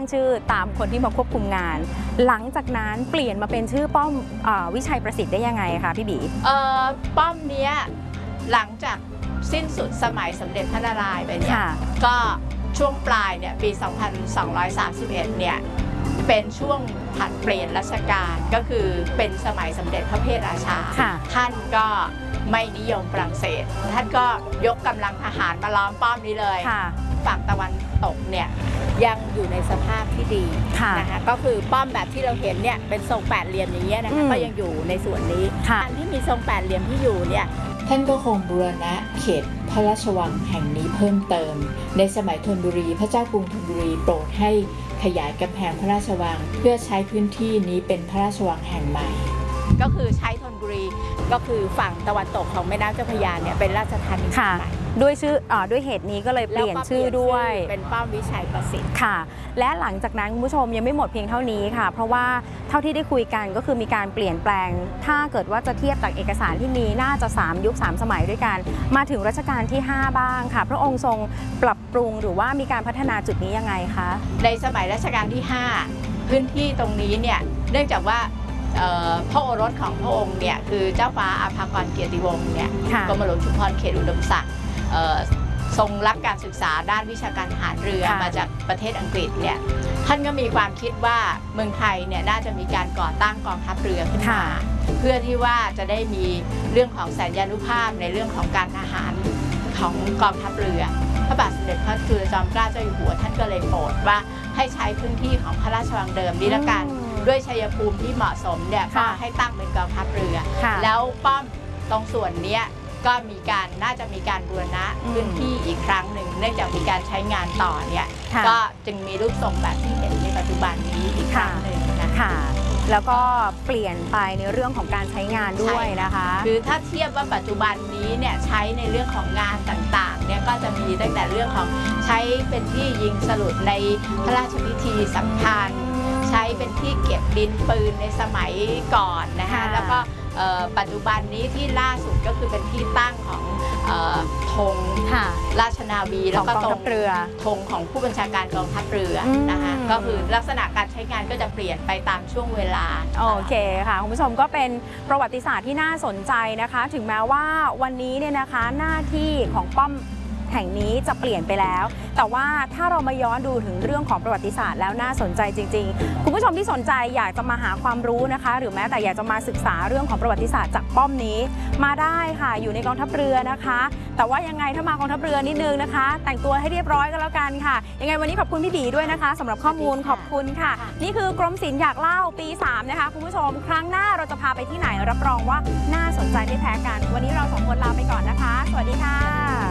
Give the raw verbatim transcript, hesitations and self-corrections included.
ชื่อตามคนที่มาควบคุมงานหลังจากนั้นเปลี่ยนมาเป็นชื่อป้อมวิชัยประสิทธิ์ได้ยังไงคะพี่บีเอ่อป้อมเนี้ยหลังจากสิ้นสุดสมัยสมเด็จพระนารายณ์ไปเนี่ยก็ช่วงปลายเนี่ยปี สองพันสองร้อยสามสิบเอ็ด เนี่ยเป็นช่วงผัดเปลี่ยนรัชกาลก็คือเป็นสมัยสมเด็จพระเพทราชาท่านก็ไม่นิยมฝรั่งเศสท่านก็ยกกำลังทหารมาล้อมป้อมนี้เลยฝั่งตะวันตกเนี่ยยังอยู่ในสภาพที่ดีนะคะก็คือป้อมแบบที่เราเห็นเนี่ยเป็นทรงแปดเหลี่ยมอย่างเงี้ยนะคะก็ยังอยู่ในส่วนนี้อันที่มีทรงแปดเหลี่ยมที่อยู่เนี่ยท่านก็คงบูรณะเขตพระราชวังแห่งนี้เพิ่มเติมในสมัยธนบุรีพระเจ้ากรุงธนบุรีโปรดให้ขยายกำแพงพระราชวังเพื่อใช้พื้นที่นี้เป็นพระราชวังแห่งใหม่ก็คือใช้ธนบุรีก็คือฝั่งตะวันตกของแม่น้ำเจ้าพระยาเนี่ยเป็นราชธานีใหม่ด้วยชื่ออด้วยเหตุนี้ก็เลยเปลี่ยนชื่อด้วยเป็นป้อมวิชัยประสิทธิ์ค่ะและหลังจากนั้นคุณผู้ชมยังไม่หมดเพียงเท่านี้ค่ะเพราะว่าเท่าที่ได้คุยกันก็คือมีการเปลี่ยนแปลงถ้าเกิดว่าจะเทียบจากเอกสารที่มีน่าจะสามยุคสามสมัยด้วยกันมาถึงรัชกาลที่ห้าบ้างค่ะพระองค์ทรงปรับปรุงหรือว่ามีการพัฒนาจุดนี้ยังไงคะในสมัยรัชกาลที่ห้าพื้นที่ตรงนี้เนี่ยเนื่องจากว่าพระโอรสของพระองค์เนี่ยคือเจ้าฟ้าอาภากรเกียรติวงศ์เนี่ยกรมหลวงชุมพรเขตอุดมศักดิ์ทรงรับการศึกษาด้านวิชาการทหารเรือมาจากประเทศอังกฤษเนี่ยท่านก็มีความคิดว่าเมืองไทยเนี่ยน่าจะมีการก่อตั้งกองทัพเรือขึ้นมาเพื่อที่ว่าจะได้มีเรื่องของสัญญานุภาพในเรื่องของการทหารของกองทัพเรือพระบาทสมเด็จพระจุลจอมเกล้าเจ้าอยู่หัวท่านก็เลยโปรดว่าให้ใช้พื้นที่ของพระราชวังเดิมนี้ละกันด้วยชัยภูมิที่เหมาะสมเนี่ยก็ให้ตั้งเป็นกองทัพเรือแล้วป้อมตรงส่วนนี้ก็มีการน่าจะมีการบูรณะพื้นที่อีกครั้งหนึ่งเนื่องจากมีการใช้งานต่อเนี่ยก็จึงมีรูปทรงแบบที่เห็นในปัจจุบันนี้อีกครั้งหนึ่งนะคะแล้วก็เปลี่ยนไปในเรื่องของการใช้งานด้วยนะคะคือถ้าเทียบว่าปัจจุบันนี้เนี่ยใช้ในเรื่องของงานต่างๆเนี่ยก็จะมีตั้งแต่เรื่องของใช้เป็นที่ยิงสลุดในพระราชพิธีสำคัญใช้เป็นที่เก็บดินปืนในสมัยก่อนนะคะแล้วก็ปัจจุบันนี้ที่ล่าสุดก็คือเป็นที่ตั้งของธงราชนาวีแล้วก็ตรงธงของผู้บัญชาการกองทัพเรือนะคะก็คือลักษณะการใช้งานก็จะเปลี่ยนไปตามช่วงเวลาโอเคค่ะคุณผู้ชมก็เป็นประวัติศาสตร์ที่น่าสนใจนะคะถึงแม้ว่าวันนี้เนี่ยนะคะหน้าที่ของป้อมแห่งนี้จะเปลี่ยนไปแล้วแต่ว่าถ้าเรามาย้อนดูถึงเรื่องของประวัติศาสตร์แล้วน่าสนใจจริงๆคุณผู้ชมที่สนใจอยากจะมาหาความรู้นะคะหรือแม้แต่อยากจะมาศึกษาเรื่องของประวัติศาสตร์จากป้อมนี้มาได้ค่ะอยู่ในกองทัพเรือนะคะแต่ว่ายังไงถ้ามากองทัพเรือนิดนึงนะคะแต่งตัวให้เรียบร้อยก็แล้วกันค่ะยังไงวันนี้ขอบคุณพี่บีด้วยนะคะสำหรับข้อมูลขอบคุณค่ะนี่คือกรมศิลป์อยากเล่าปีสามนะคะคุณผู้ชมครั้งหน้าเราจะพาไปที่ไหนรับรองว่าน่าสนใจไม่แพ้กันวันนี้เราสองคนลาไปก่อนนะคะสวัสดีค่ะ